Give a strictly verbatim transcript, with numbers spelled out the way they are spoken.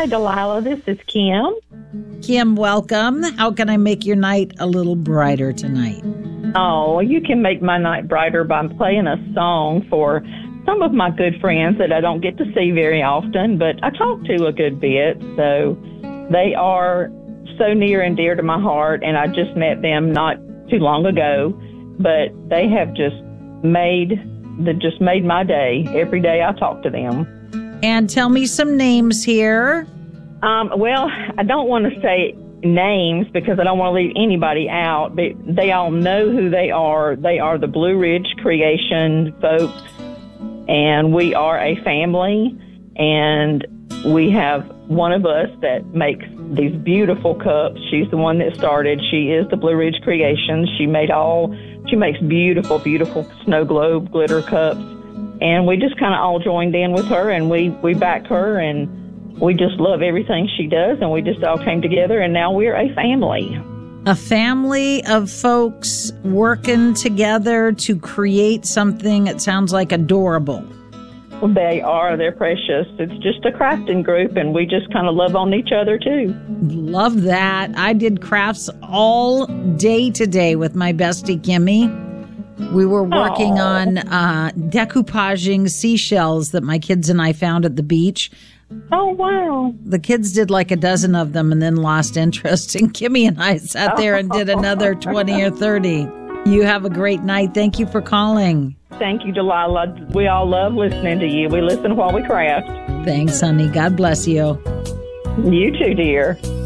Hi, Delilah. This is Kim. Kim, welcome. How can I make your night a little brighter tonight? Oh, you can make my night brighter by playing a song for some of my good friends that I don't get to see very often, but I talk to a good bit. So they are so near and dear to my heart, and I just met them not too long ago, but they have just made that just made my day every day I talk to them. And tell me some names here. Um, well, I don't want to say names because I don't want to leave anybody out, but they all know who they are. They are the Blue Ridge Creation folks, and we are a family, and we have one of us that makes these beautiful cups. She's the one that started. She is the Blue Ridge Creations. She made all, she makes beautiful, beautiful snow globe glitter cups. And we just kind of all joined in with her, and we, we back her, and we just love everything she does, and we just all came together, and now we're a family. A family of folks working together to create something that sounds like adorable. They are. They're precious. It's just a crafting group, and we just kind of love on each other, too. Love that. I did crafts all day today with my bestie, Kimmy. We were working Aww. on uh, decoupaging seashells that my kids and I found at the beach. Oh, wow. The kids did like a dozen of them and then lost interest. And Kimmy and I sat there and did another twenty or thirty. You have a great night. Thank you for calling. Thank you, Delilah. We all love listening to you. We listen while we craft. Thanks, honey. God bless you. You too, dear.